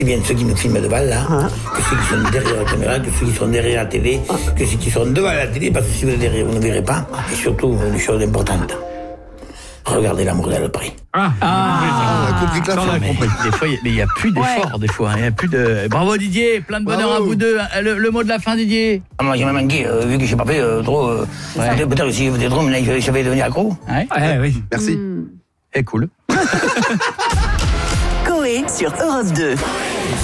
Eh bien, ceux qui nous filment devant là, que ceux qui sont derrière la caméra, que ceux qui sont derrière la télé, que ceux qui sont devant la télé, parce que si vous êtes derrière, vous ne verrez pas. Et surtout, une chose importante. Regardez l'amour de le prix. On a compris que la fin. Des fois, il n'y a plus d'efforts, des fois. Il y a plus de... Bravo Didier, plein de bonheur à vous deux. Le mot de la fin, Didier. Moi, j'ai même manqué, vu que je n'ai pas fait trop... Peut-être que si vous êtes drôle, là, je vais devenir accro. Oui. Merci. Et cool. Coé sur Europe 2.